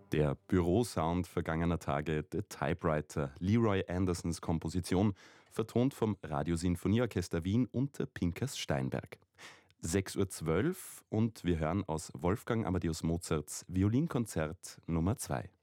Der Bürosound vergangener Tage, The Typewriter, Leroy Andersons Komposition, vertont vom Radiosinfonieorchester Wien unter Pinkas Steinberg. 6:12 Uhr und wir hören aus Wolfgang Amadeus Mozarts Violinkonzert Nummer 2.